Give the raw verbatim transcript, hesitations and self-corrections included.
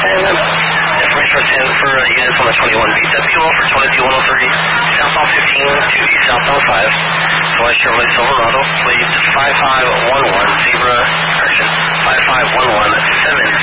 Information for ten for uh, units on the twenty-one. V SET fuel for twenty-two one oh three, southbound fifteen to the southbound five. Flight Chevrolet Silverado, please five five one one, Zebra, correction, five five one one, seven